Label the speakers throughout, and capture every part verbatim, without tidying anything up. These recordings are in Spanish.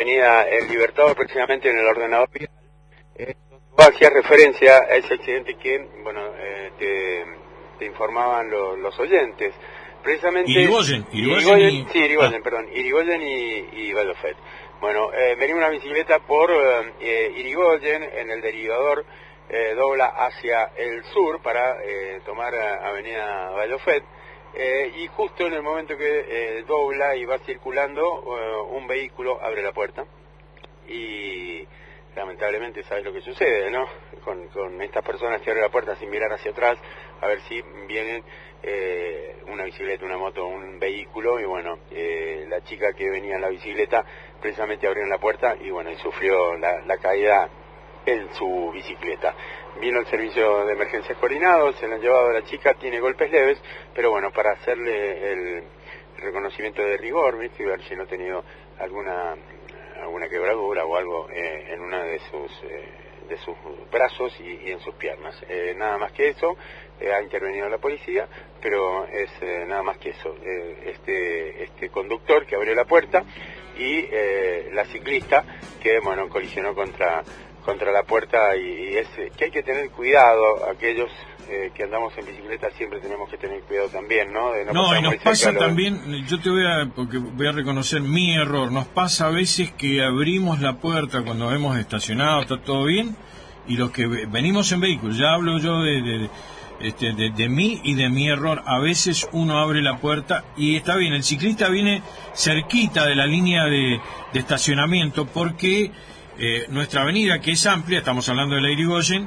Speaker 1: avenida El Libertador, precisamente en el ordenador vial, eh, hacía referencia a ese accidente que, bueno, eh, te, te informaban lo, los oyentes. Precisamente...
Speaker 2: Irigoyen, Irigoyen,
Speaker 1: Irigoyen
Speaker 2: y...
Speaker 1: sí, Irigoyen,
Speaker 2: ah.
Speaker 1: perdón, Irigoyen y, y Vallofet. Bueno, eh, venía una bicicleta por eh, Irigoyen, en el derivador, eh, dobla hacia el sur para eh, tomar avenida Vallofet, eh, y justo en el momento que eh, dobla y va circulando, eh, un vehículo abre la puerta, y lamentablemente sabes lo que sucede, ¿no? Con, con estas personas que abren la puerta sin mirar hacia atrás, a ver si vienen eh, una bicicleta, una moto, un vehículo, y bueno, eh, la chica que venía en la bicicleta precisamente abrió la puerta y bueno, y sufrió la, la caída en su bicicleta. Vino el servicio de emergencias coordinados, se le han llevado a la chica, tiene golpes leves, pero bueno, para hacerle el reconocimiento de rigor, ¿viste? Y ver si no ha tenido alguna alguna quebradura o algo eh, en una de sus eh, de sus brazos y, y en sus piernas. Eh, nada más que eso, eh, ha intervenido la policía, pero es eh, nada más que eso. Eh, este este conductor que abrió la puerta y eh, la ciclista que, bueno, colisionó contra contra la puerta, y, y es que hay que tener cuidado, aquellos eh, que andamos en bicicleta siempre tenemos que tener cuidado también, ¿no? De no
Speaker 2: No, y nos pasa
Speaker 1: lo...
Speaker 2: también, yo te voy a, porque voy a reconocer mi error, nos pasa a veces que abrimos la puerta cuando hemos estacionado, está todo bien, y los que venimos en vehículos, ya hablo yo de, de, este, de, de mí y de mi error, a veces uno abre la puerta y está bien, el ciclista viene cerquita de la línea de, de estacionamiento, porque eh, nuestra avenida, que es amplia, estamos hablando de la Irigoyen,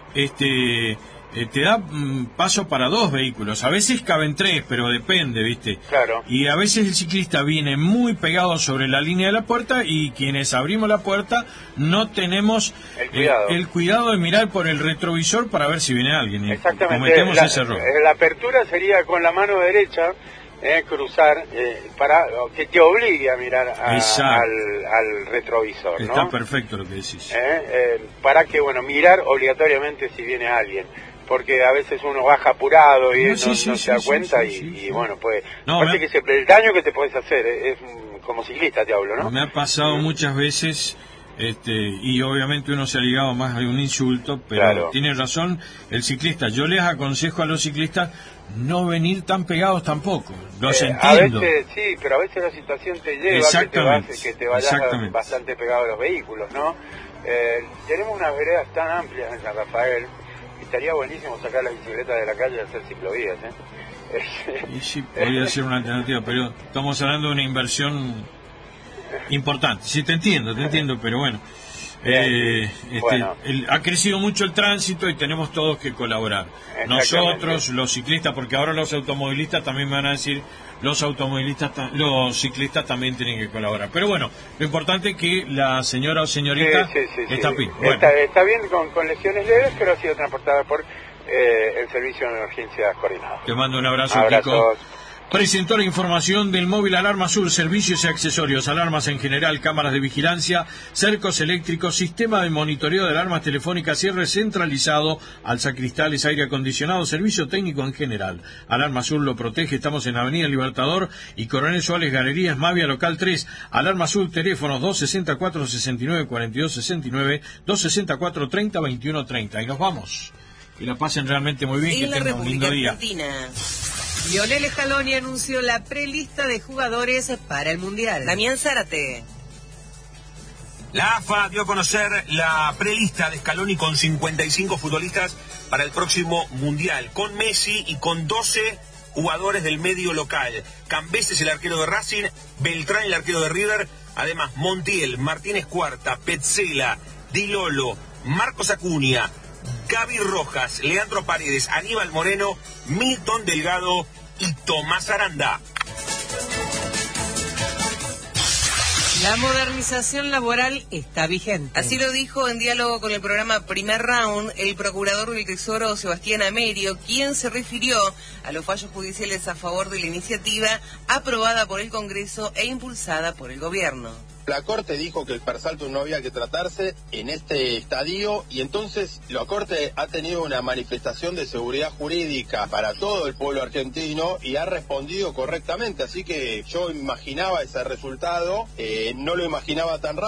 Speaker 2: este... Eh, te da mm, paso para dos vehículos, a veces caben tres, pero depende, ¿viste?
Speaker 1: Claro.
Speaker 2: Y a veces el ciclista viene muy pegado sobre la línea de la puerta, y quienes abrimos la puerta no tenemos
Speaker 1: el cuidado,
Speaker 2: eh, el cuidado de mirar por el retrovisor para ver si viene alguien, y
Speaker 1: exactamente,
Speaker 2: cometemos
Speaker 1: la,
Speaker 2: ese error.
Speaker 1: La apertura sería con la mano derecha, eh, cruzar, eh, para que te obligue a mirar a, al, al retrovisor, ¿no?
Speaker 2: Está perfecto lo que decís.
Speaker 1: Eh, eh, para que, bueno, mirar obligatoriamente si viene alguien, porque a veces uno baja apurado y no,
Speaker 2: sí,
Speaker 1: no,
Speaker 2: sí,
Speaker 1: no
Speaker 2: sí,
Speaker 1: se da
Speaker 2: sí,
Speaker 1: cuenta,
Speaker 2: sí,
Speaker 1: y,
Speaker 2: sí,
Speaker 1: y
Speaker 2: sí.
Speaker 1: bueno, pues,
Speaker 2: no,
Speaker 1: parece
Speaker 2: me...
Speaker 1: que se, el daño que te puedes hacer es, es como ciclista, te hablo, ¿no?
Speaker 2: Me ha pasado muchas veces, este, y obviamente uno se ha ligado más a un insulto, pero
Speaker 1: claro,
Speaker 2: tiene razón el ciclista. Yo les aconsejo a los ciclistas no venir tan pegados tampoco, los
Speaker 1: eh,
Speaker 2: entiendo.
Speaker 1: A veces, sí, pero a veces la situación te lleva que te, vas, que te vayas bastante pegado a los vehículos, ¿no? Eh, tenemos unas veredas tan amplias en San Rafael, estaría buenísimo sacar la bicicleta de la calle y hacer ciclovías, ¿eh?
Speaker 2: Y sí, podría ser una alternativa, pero estamos hablando de una inversión importante. Sí, te entiendo, te entiendo, pero bueno. Eh, este,
Speaker 1: bueno.
Speaker 2: El, ha crecido mucho el tránsito y tenemos todos que colaborar. Nosotros, los ciclistas, porque ahora los automovilistas también me van a decir, los automovilistas, los ciclistas también tienen que colaborar. Pero bueno, lo importante es que la señora o señorita
Speaker 1: sí, sí, sí,
Speaker 2: está
Speaker 1: sí.
Speaker 2: bien. Bueno.
Speaker 1: Está, está bien con, con lesiones leves, pero ha sido transportada por eh, el servicio de emergencias coordinadas.
Speaker 2: Te mando un abrazo,
Speaker 1: Abrazos.
Speaker 2: Kiko. Presentó la información del móvil Alarma Sur, servicios y accesorios, alarmas en general, cámaras de vigilancia, cercos eléctricos, sistema de monitoreo de alarmas telefónicas, cierre centralizado, alzacristales, aire acondicionado, servicio técnico en general. Alarma Sur lo protege, estamos en Avenida Libertador y Coronel Suárez Galerías, Mavia, local tres. Alarma Sur, teléfonos dos sesenta y cuatro, sesenta y nueve, cuarenta y dos sesenta y nueve, dos sesenta y cuatro, treinta, veintiuno, treinta. Y nos vamos. Que la pasen realmente muy bien,
Speaker 3: en
Speaker 2: que tengan un lindo día.
Speaker 3: Argentina.
Speaker 4: Lionel Scaloni anunció la prelista de jugadores para el Mundial.
Speaker 3: Damián Zárate.
Speaker 5: La A F A dio a conocer la prelista de Scaloni con cincuenta y cinco futbolistas para el próximo Mundial, con Messi y con doce jugadores del medio local. Cambeses, el arquero de Racing, Beltrán, el arquero de River, además Montiel, Martínez Cuarta, Petzela, Di Lolo, Marcos Acuña, Gaby Rojas, Leandro Paredes, Aníbal Moreno, Milton Delgado y Tomás Aranda.
Speaker 4: La modernización laboral está vigente.
Speaker 3: Así lo dijo en diálogo con el programa Primer Round el procurador del Tesoro Sebastián Amerio, quien se refirió a los fallos judiciales a favor de la iniciativa aprobada por el Congreso e impulsada por el Gobierno.
Speaker 6: La Corte dijo que el persalto no había que tratarse en este estadio y entonces la Corte ha tenido una manifestación de seguridad jurídica para todo el pueblo argentino y ha respondido correctamente, así que yo imaginaba ese resultado, eh, no lo imaginaba tan rápido.